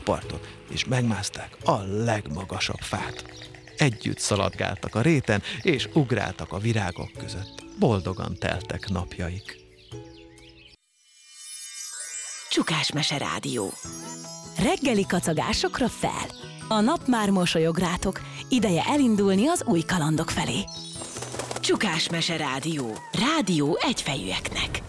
parton, és megmászták a legmagasabb fát. Együtt szaladgáltak a réten, és ugráltak a virágok között. Boldogan teltek napjaik. Csukásmese Rádió. Reggeli kacagásokra fel. A nap már mosolyog rátok, ideje elindulni az új kalandok felé. Csukásmese Rádió. Rádió egyfejűeknek.